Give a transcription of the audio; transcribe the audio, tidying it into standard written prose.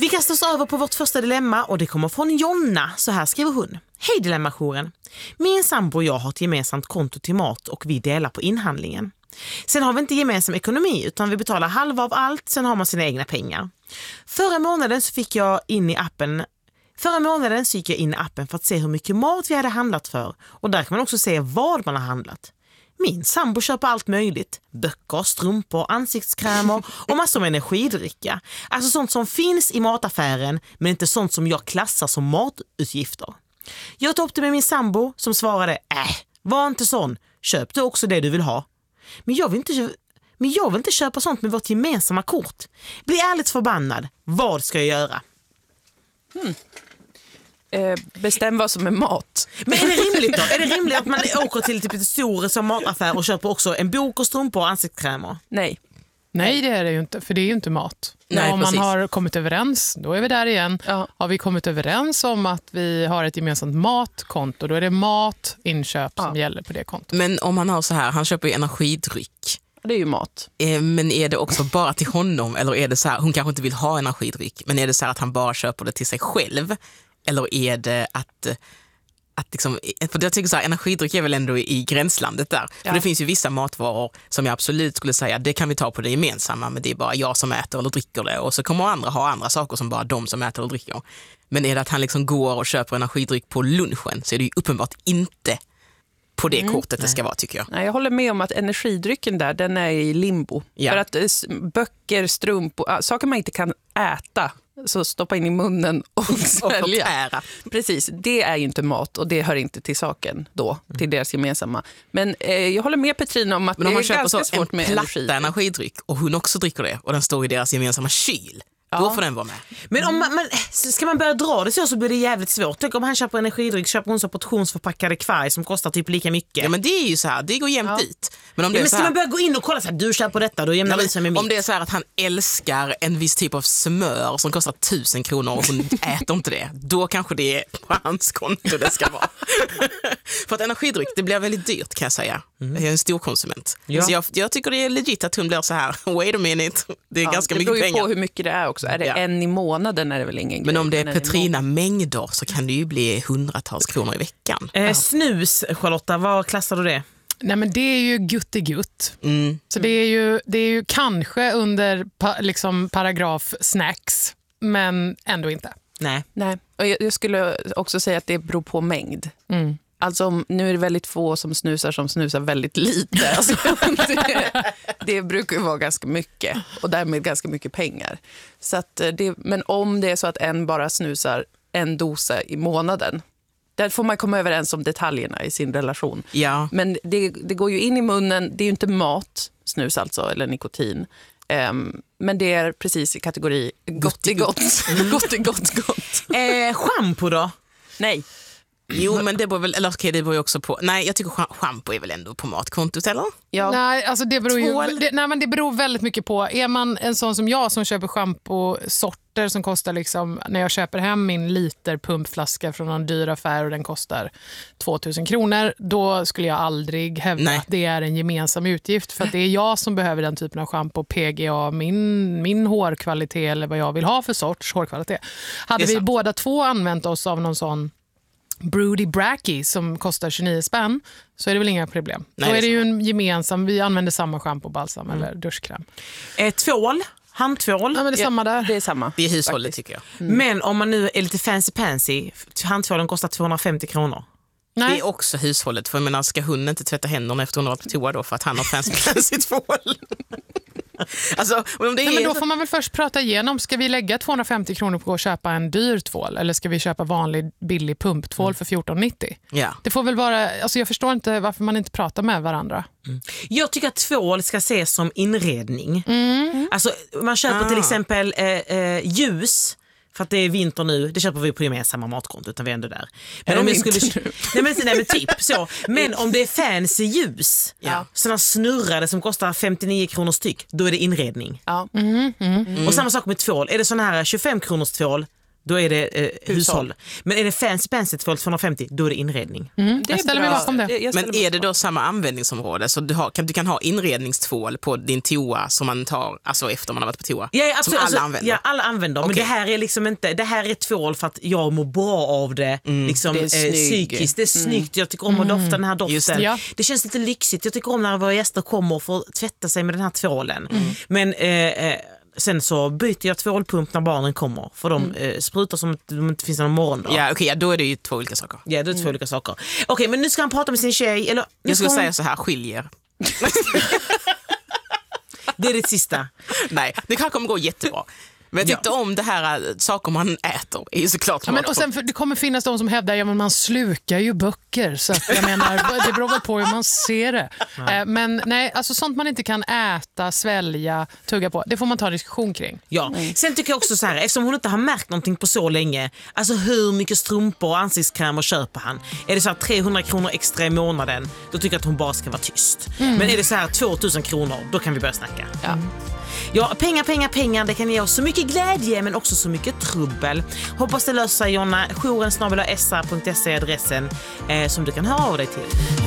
Vi kastar oss över på vårt första dilemma och det kommer från Jonna. Så här skriver hon. Hej dilemmajouren. Min sambo och jag har ett gemensamt konto till mat och vi delar på inhandlingen. Sen har vi inte gemensam ekonomi utan vi betalar halva av allt, sen har man sina egna pengar. Förra månaden gick jag in i appen för att se hur mycket mat vi hade handlat för och där kan man också se vad man har handlat. Min sambo köper allt möjligt. Böcker, strumpor, ansiktskrämer och massor med energidricka. Alltså sånt som finns i mataffären men inte sånt som jag klassar som matutgifter. Jag tog upp det med min sambo som svarade var inte sån. Köp du också det du vill ha. Men jag vill inte köpa sånt med vårt gemensamma kort. Bli ärligt förbannad. Vad ska jag göra? Bestäm vad som är mat. Men är det rimligt då? Är det rimligt att man åker till typ ett stor som mataffär och köper också en bok och strumpor och ansiktskrämer? Nej. Nej, det är det ju inte, för det är ju inte mat. Nej, om man har kommit överens, då är vi där igen. Ja. Har vi kommit överens om att vi har ett gemensamt matkonto, då är det matinköp som gäller på det kontot. Men om han har så här, han köper ju energidryck. Det är ju mat. Men är det också bara till honom eller är det så här, hon kanske inte vill ha energidryck, men är det så här att han bara köper det till sig själv? Eller är det att liksom, för jag tycker så här, energidryck är väl ändå i gränslandet där. Ja. För det finns ju vissa matvaror som jag absolut skulle säga, det kan vi ta på det gemensamma, men det är bara jag som äter eller dricker det. Och så kommer andra ha andra saker som bara de som äter eller dricker. Men är det att han liksom går och köper energidryck på lunchen så är det ju uppenbart inte på det kortet det ska vara, tycker jag. Nej, jag håller med om att energidrycken där, den är i limbo. Ja. För att böcker, strumpor, saker man inte kan äta, så stoppa in i munnen och svälja. Precis, det är ju inte mat och det hör inte till saken då, till deras gemensamma. Men jag håller med Petrina om att det är ganska svårt med energidryck och hon också dricker det och den står i deras gemensamma kyl. Då får den vara med. Men om ska man börja dra det så blir det jävligt svårt. Tänk om han köper energidryck, köper hon så portionsförpackade kvarg som kostar typ lika mycket. Ja, men det är ju så här, det går jämnt dit. Men om det är men så ska här, man börja gå in och kolla så här, du köper detta, då jämnar vi sig med mitt. Om det är så här att han älskar en viss typ av smör som kostar 1000 kronor och hon äter inte det, då kanske det är på hans konto det ska vara. För att energidryck, det blir väldigt dyrt kan jag säga. Jag är en stor konsument. Ja. Så jag tycker det är legit att hon blir så här, wait a minute, det är ganska mycket pengar. Det beror ju på hur mycket det är också. Är det en i månaden är det väl ingen grej. Men om det är Petrina mängder så kan det ju bli hundratals kronor i veckan. Snus, Charlotta, vad klassar du det? Nej, men det är ju gutt. Så det är ju kanske under liksom paragraf snacks, men ändå inte. Nej. Och jag skulle också säga att det beror på mängd. Alltså nu är det väldigt få som snusar väldigt lite. Alltså, det brukar ju vara ganska mycket och därmed ganska mycket pengar. Så att men om det är så att en bara snusar en dosa i månaden, där får man komma överens om detaljerna i sin relation. Ja. Men det går ju in i munnen, det är ju inte mat, snus alltså, eller nikotin. Men det är precis i kategori gott. Shampoo då? Nej. Jo, men det beror väl, eller okej, det beror ju också på. Nej, jag tycker shampoo är väl ändå på matkontot, eller? Ja. Nej, alltså det beror ju det beror väldigt mycket på. Är man en sån som jag som köper shampoo-sorter som kostar liksom, när jag köper hem min liter pumpflaska från en dyr affär och den kostar 2000 kronor, då skulle jag aldrig hävda att det är en gemensam utgift, för att det är jag som behöver den typen av shampoo, PGA, min hårkvalitet eller vad jag vill ha för sorts hårkvalitet. Hade vi båda två använt oss av någon sån Broody Bracky som kostar 29 spänn, så är det väl inga problem. Nej, då är det ju en gemensam, vi använder samma shampoo, balsam eller duschkräm. Tvål, handtvål. Ja, men det är samma där. Det är samma. Det är hushållet tycker jag. Men om man nu är lite fancy, handtvålen kostar 250 kronor. Nej. Det är också hushållet, för jag menar, ska hunden inte tvätta händerna efter hon har varit på toa då för att han har fancy tvål? Alltså, om det är... men då får man väl först prata igenom, ska vi lägga 250 kronor på att köpa en dyr tvål eller ska vi köpa vanlig billig pumptvål för 14,90? Ja. Det får väl vara, alltså jag förstår inte varför man inte pratar med varandra. Jag tycker att tvål ska ses som inredning. Alltså man köper till exempel ljus. För att det är vinter nu, det köper vi på gemensamma matkonto, utan vi är ändå där. Men om jag skulle... nej men typ så. Men om det är fancy ljus, sådana snurrade som kostar 59 kronor styck, då är det inredning. Ja. Och samma sak med tvål. Är det sån här 25 kronors tvål, Då är det hushåll. Men är det fancy tvål 250, då är det inredning. Jag ställer mig bakom det. Men är det då samma användningsområde? Så du kan ha inredningstvål på din toa som man tar alltså efter man har varit på toa? Ja, absolut. Som alla använder? Ja, alla använder. Men det här är liksom inte, det här är tvål för att jag mår bra av det. Liksom, det är psykiskt. Det är snyggt. Jag tycker om att dofta den här doften. Ja. Det känns lite lyxigt. Jag tycker om när våra gäster kommer och får tvätta sig med den här tvålen. Men sen så byter jag tvålpump när barnen kommer. För de sprutar som att det inte finns någon morgondag. Ja, okej, då är det ju 2 olika saker. Ja, det är 2 olika saker. Okej, men nu ska han prata med sin tjej. Eller, Jag skulle säga så här, skiljer. Det är det sista. Nej, det kanske kommer gå jättebra. Men jag tyckte om det här saker man äter är ju såklart. Ja, men, och sen, det kommer finnas de som hävdar att man slukar ju böcker. Så att, jag menar, det beror väl på hur man ser det. Men nej, alltså sånt man inte kan äta, svälja, tugga på, det får man ta en diskussion kring. Ja. Sen tycker jag också så här, eftersom hon inte har märkt någonting på så länge, alltså hur mycket strumpor och ansiktskrämer köper han? Är det så här 300 kronor extra i månaden, då tycker jag att hon bara ska vara tyst. Men är det så här 2000 kronor, då kan vi börja snacka. Ja, pengar, det kan ge oss så mycket glädje men också så mycket trubbel. Hoppas det löser sig, Jonna. jouren@sa.se är adressen som du kan höra av dig till.